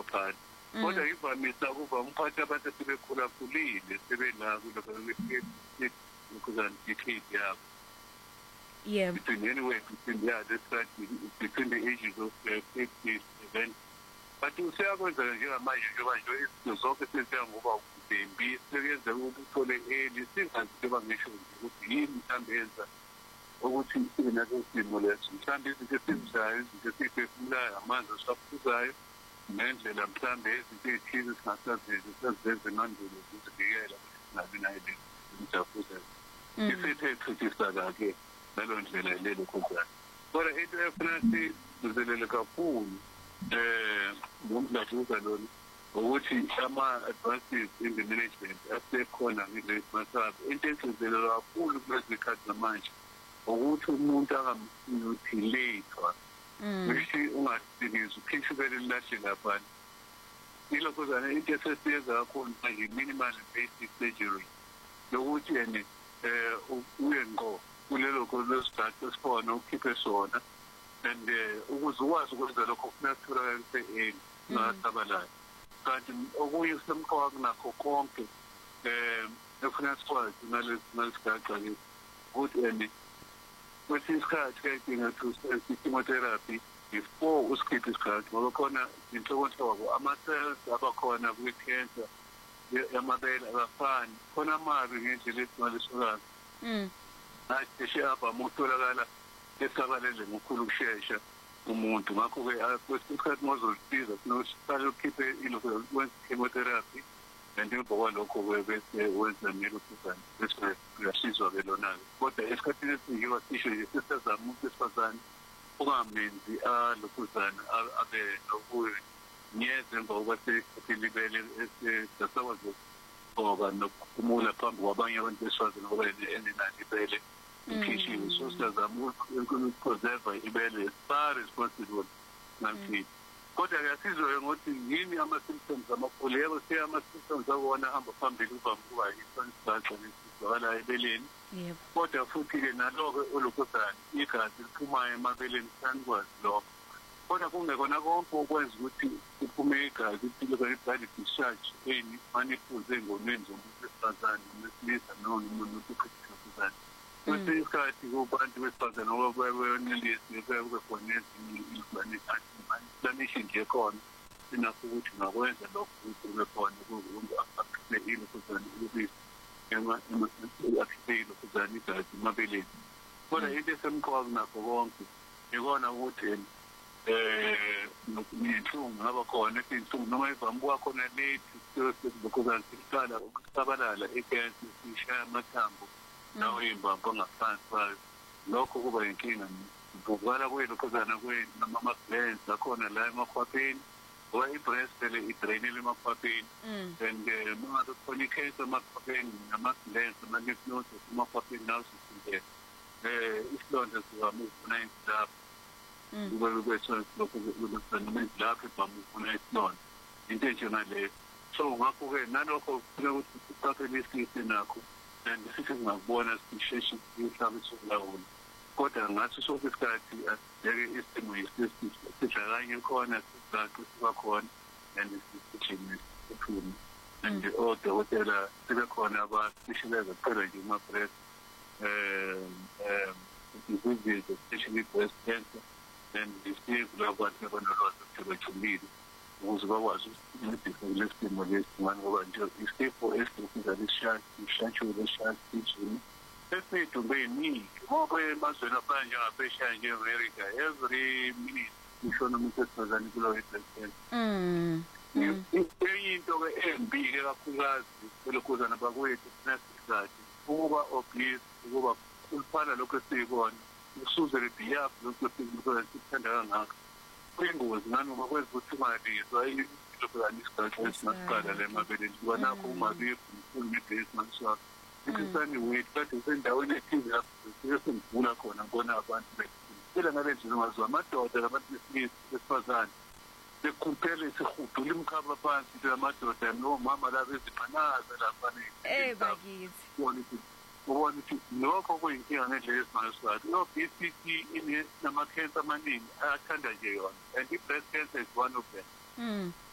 phakathi kodwa ivamisa ukuba umphathi abantu sebekhulakhulile sebenako lokuzana decade yabo. Yeah. Between anyway, between the ages of 50, 70. But usiyakwenza njengamanje njengoba izinto zonke seziya ngoba udembi sekenza ukuthole singazi njengoba ngisho ukuthi yini mhlawumbe yenza ukuthi sibe naso isimo leso. Mhlawumbe izinto esizidlayo, izinto esiyiphefumulayo, amanzi esiwaphuzayo, nendlela mhlawumbe izinto ey'thize singasazenzi sezizenza emandulo ukuzivikela singabi nayo le umjafuza. Isethe chithisa-ke ngalo ndlela lelo khuzana. Kodwa into efuna sigcizelele kakhulu ngomdlavuza lona ukuthi ama-advances in the management asekhona ngile masabe. Into egcizelelwe kakhulu kulezi zikhathi zamanje ukuthi umuntu angamuthilathwa kusho ungasikilizi ukhishwe ubele lilahle laphana. Ilokhuzana into esesiyenza kakhulu manje minimal invasive surgery lokuthi yena uye ngqo kulelo lesigaba esikhona ukhiphe sona and ukuze ukwazi ukwenza lokho kufuneka kutholakale kuse-early ungasabalali. Kanti okunye kusemqoka kunakho konke ekufuneka sikwazi ngalesigaxa lesi ukuthi kwesinye isikhathi kuyadinga ukuthi chemotherapy before usikhiphe isikhathi ngoba khona inhlobonhlobo ama-cells abakhona kwi-cancer yamabele abafani khona amabi ngendlela esingalesokanga ashe abama utholakala esabalele ngokukhulu ukushesha umuntu. Ngakho-ke kwesinye isikhathi ngozolisiza siqale ukhiphe wenza chemotherapy and emva kwalokho-ke bese wenza nelokhuzana bese uyasizwa-ke lona-ke. Kodwa esikhathini esinjengoba sisho nje sesazama umuntu wesifazane ungamenzi lokhuzana abe nokunyeza emva kokuba sekhiphile ibele esasakwazi ngoba nokuphumula phambi kwabanye abantu besifazane ngoba enenani ibele ikhishiwe. So siyazama ukupreserve ibele as far as possible ngakithi. Kodwa kuyasizwa ngokuthi yini ama-symptoms amakhulu. Yebo ama-symptoms akona ahamba phambili uvame ukuba yisonisigaxa nesizwakalayo ebeleni. Kodwa futhi-ke nalo-ke olokhuzana igazi liphumayo emabeleni sanikwazi lokho. Kodwa kungekona konke okwenza ukuthi kuphume igazi i-blood discharge maniphuze ey'ngonweni zomuntu wesifazane noma wesilisa noma umuntu okhuzana. Kwesinye isikhathi kubantu besifazane ngoba beyenelisi kube khona ezinye inflammation nje ekhona sinakho ukuthi ngakwenza lokho ukuthi kube khona kuwumuntu akhiphe ilokhuzana ubisi akhiphe ilokhuzana igazi emabeleni. Kodwa into esemqoka kunakho konke ikona ukuthi ney'nhlungu ngaba khona iy'nhlungu noma ivame ukuba khona late lokhuzana siqala ukusabalala igensi sishaya amathambo nawo iy'mbambo ngaphansi kwayo. Lokho kuba yinkinga ukuvukala kwelokhuzana noma ama-glands akhona la emakhwapheni ngoba i-breast vele idrainele emakhwapheni and mangabe khona i-cancer emakhwapheni nama-glands ama-lymph nodes emakhwapheni nawo sisindele isilonda sivame ukufuna izilapho lapho ivame ukufuna isilonda into enjengaleyo. So ngakho-ke nalokho kufuneka ukuthi siqaphelisise nakho and sithi singakubona sisheshe sihlabe sokulawula. Kodwa ngathi sonke isikhathi asibheke isimo sidlakanye khona sigaxi sibakhona and sisijime siphume and odokotela sebekhona abasishileza kuphela nje uma-breast diseases especially breast cancer and siye kulabo bantu bebanolwazi sebejulile ukuze bakwazi ukuncedisa kule simo lesi ngoba nje isifo esikhuzana isishantshule esishantshile esidumbe iningi ngoba emazweni afana njengaphesheya nje-America every minute kushona umuntu wesifazane kulowo breast cancer. Enye into-ke embi-ke kakhulukazi elokhuzana bakwethu sinasisikhathi ukuba obese ukuba kulifana lokho esiyikona usuze le-behalf lokho sikuthanda kangaka kuyingozi ngani ngoba kwenza ukuthi ungalizwa ilokhuzana isikhathi esingasiqala la emabeleni kuba nakho ungabiyo mkhulu nebhesi mangiswakho ikhisani wethu kade usendaweni ethize lapho sike sengivula khona ngibona abantu phela ngale nje ungazwa amadoda labantu besifazane bekhuphele sihudula imkhaba phansi nje amadoda nomama laba eziphanaza laphana bakithi ubona ukuthi lokho kuyinkinga ngendlela esingayisikhathi i-obesity nama-cancer amaningi ayathanda nje yona and i-breast cancer is one of them.